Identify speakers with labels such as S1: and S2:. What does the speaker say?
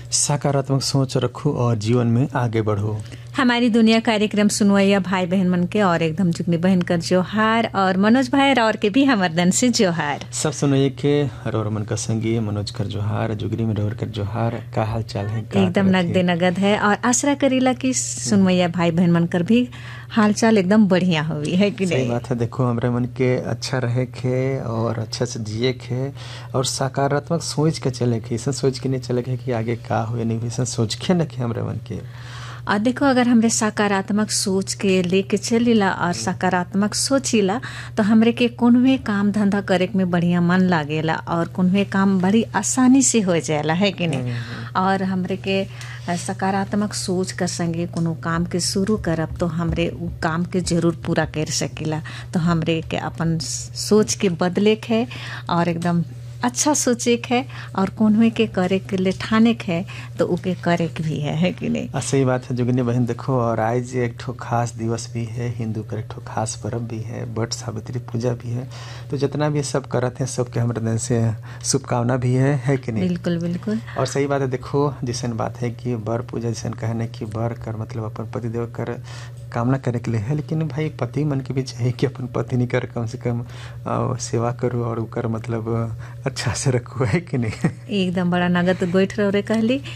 S1: सकारात्मक सोच रखो और जीवन में आगे बढ़ो।
S2: हमारी दुनिया कार्यक्रम सुनवैया भाई बहन मन के और एकदम जुगनी बहन कर जोहार और मनोज भाई और के भी हमरदन से जोहार।
S1: सब सुनवैया के रोर मन का संगी मनोज कर जोहार, जुगरी में रोर कर जोहार। का हाल चाल है?
S2: एकदम नगदे नगद है और आशा करीला कि सुनवैया भाई बहन मन कर भी हाल चाल एकदम बढ़िया हुई है कि नहीं?
S1: सही बात है। देखो हमरे मन के अच्छा रहे के और अच्छा से जिए के और सकारात्मक सोच के चले के, ऐसा सोच के नहीं चले के कि आगे का हुए नहीं, ऐसा सोच के न के हमरे मन के।
S2: और देखो अगर हमरे सकारात्मक सोच के लेके चलीला और सकारात्मक सोचिला तो हमरे के कोनवे काम धंधा करे में बढ़िया मन लागेला और कोनवे काम बड़ी आसानी से हो जाएला है कि नहीं? और हमरे के सकारात्मक सोच कर संगे कोनो काम के शुरू करब तो हमरे उ काम के जरूर पूरा कर सकीला। तो हमरे के अपन सोच के बदले के और एकदम अच्छा सोचे के और कोनवे के करे के लिए ठाने के तो उके करे के भी है कि नहीं?
S1: सही बात है जुगनी बहन। देखो और आज एक ठो खास दिवस भी है, हिंदू का एक ठो खास पर्व भी है, बट सावित्री पूजा भी है। तो जितना भी सब करते हैं सबके हमारे दिन से शुभकामना भी है कि नहीं?
S2: बिल्कुल बिल्कुल।
S1: और सही बात है। देखो जैसन बात है कि बर पूजा जैसन कहने कि बर कर मतलब अपन पतिदेव कर कामना करे के लिए है, लेकिन भाई पति मन के भी चाहिए कि अपन पत्नी कर कम से कम सेवा करो और उकर मतलब अच्छा से रखो है कि नहीं?
S2: एकदम बड़ा नगद गोइठ रे कहली